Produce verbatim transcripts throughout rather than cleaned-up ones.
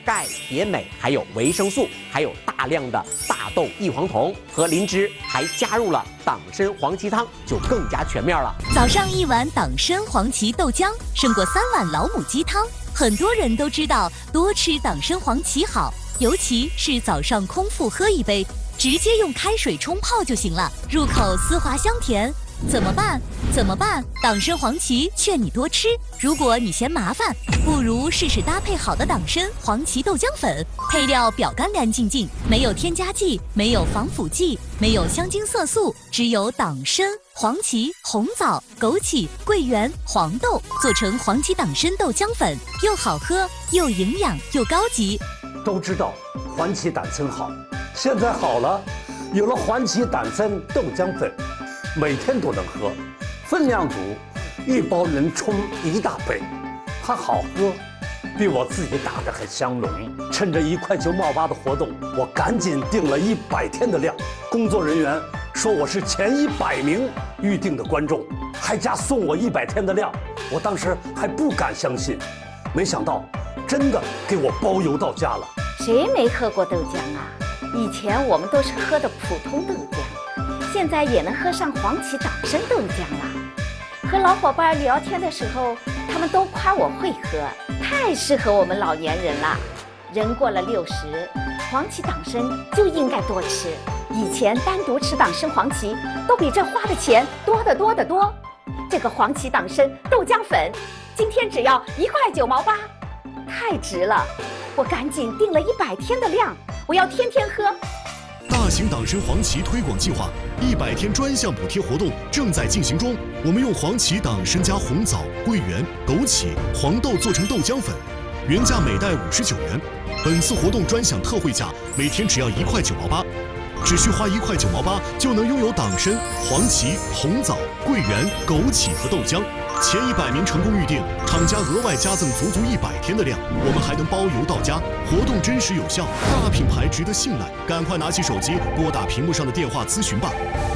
钙、铁、镁，还有维生素，还有大量的大豆异黄酮和磷脂，还加入了党参黄芪汤，就更加全面了。 早上一碗党参黄芪豆浆，胜过三碗老母鸡汤。很多人都知道多吃党参黄芪好，尤其是早上空腹喝一杯，直接用开水冲泡就行了，入口丝滑香甜。怎么办？怎么办？党参黄芪劝你多吃。如果你嫌麻烦，不如试试搭配好的党参黄芪豆浆粉，配料表干干净净，没有添加剂，没有防腐剂，没有香精色素，只有党参、黄芪、红枣、枸杞、桂圆、黄豆做成黄芪党参豆浆粉，又好喝又营养又高级。 都知道黄芪党参好，现在好了，有了黄芪党参豆浆粉。每天都能喝，分量足，一包能冲一大杯，还好喝，比我自己打的还香浓。趁着一块九毛八的活动，我赶紧订了一百天的量。工作人员说我是前一百名预定的观众，还加送我一百天的量。我当时还不敢相信，没想到真的给我包邮到家了。 谁没喝过豆浆啊？以前我们都是喝的普通豆浆。现在也能喝上黄芪党参豆浆了。和老伙伴聊天的时候，他们都夸我会喝，太适合我们老年人了。人过了六十，黄芪党参就应该多吃。以前单独吃党参黄芪，都比这花的钱多得多得多。这个黄芪党参豆浆粉，今天只要一块九毛八，太值了！我赶紧订了一百天的量，我要天天喝。 大型党参黄芪推广计划一百天专项补贴活动正在进行中。我们用黄芪、党参加红枣、桂圆、枸杞、黄豆做成豆浆粉，原价每袋五十九元。本次活动专享特惠价，每天只要一块九毛八，只需花一块九毛八就能拥有党参、黄芪、红枣、桂圆、枸杞和豆浆。前一百名成功预定，厂家额外加赠足足一百天的量，我们还能包邮到家。活动真实有效，大品牌值得信赖，赶快拿起手机拨打屏幕上的电话咨询吧。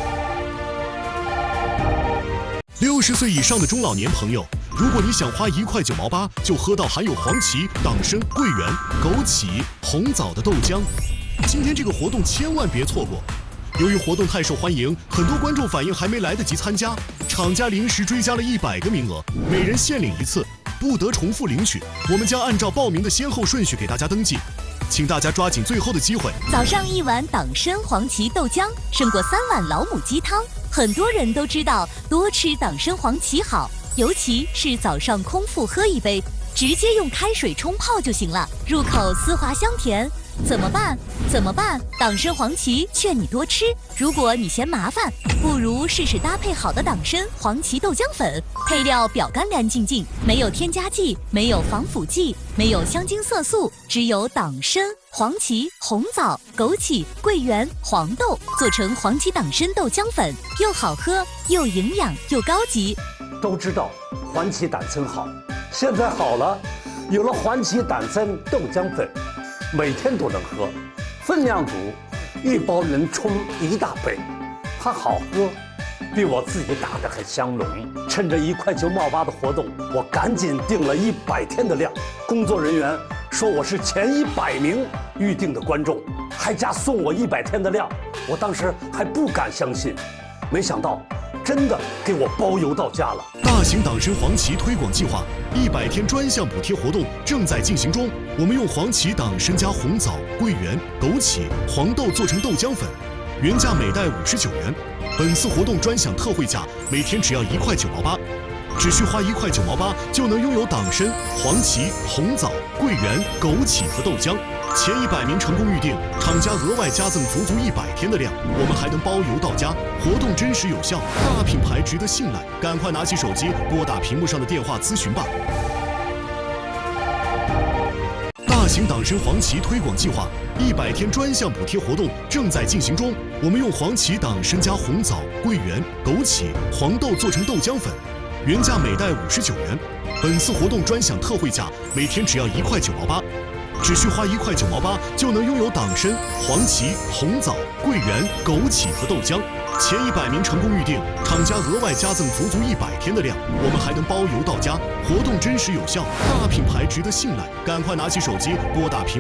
六十岁以上的中老年朋友，如果你想花一块九毛八就喝到含有黄芪、党参、桂圆、枸杞、红枣的豆浆，今天这个活动千万别错过。由于活动太受欢迎，很多观众反映还没来得及参加，厂家临时追加了一百个名额，每人限领一次，不得重复领取。我们将按照报名的先后顺序给大家登记，请大家抓紧最后的机会。 早上一碗党参黄芪豆浆，胜过三碗老母鸡汤。很多人都知道多吃党参黄芪好，尤其是早上空腹喝一杯，直接用开水冲泡就行了，入口丝滑香甜。怎么办？怎么办？党参黄芪劝你多吃。如果你嫌麻烦，不如试试搭配好的党参黄芪豆浆粉，配料表干干净净，没有添加剂，没有防腐剂，没有香精色素，只有党参、黄芪、红枣、枸杞、桂圆、黄豆做成黄芪党参豆浆粉，又好喝又营养又高级。 都知道黄芪党参好，现在好了，有了黄芪党参豆浆粉。每天都能喝，分量足，一包能冲一大杯，还好喝，比我自己打的还香浓。趁着一块九毛八的活动，我赶紧订了一百天的量。工作人员说我是前一百名预定的观众，还加送我一百天的量。我当时还不敢相信，没想到真的给我包邮到家了。 大型党参黄芪推广计划一百天专项补贴活动正在进行中。我们用黄芪、党参加红枣、桂圆、枸杞、黄豆做成豆浆粉，原价每袋五十九元。本次活动专享特惠价，每天只要一块九毛八，只需花一块九毛八就能拥有党参、黄芪、红枣、桂圆、枸杞和豆浆。前一百名成功预定，厂家额外加赠足足一百天的量，我们还能包邮到家。活动真实有效，大品牌值得信赖，赶快拿起手机拨打屏幕上的电话咨询吧。大型党参黄芪推广计划一百天专项补贴活动正在进行中。我们用黄芪、党参加红枣、桂圆、枸杞、黄豆做成豆浆粉，原价每袋五十九元。本次活动专享特惠价，每天只要一块九毛八。只需花一块九毛八就能拥有党参、黄芪、红枣、桂圆、枸杞和豆浆。前一百名成功预定，厂家额外加赠足足一百天的量，我们还能包邮到家。活动真实有效，大品牌值得信赖，赶快拿起手机拨打屏。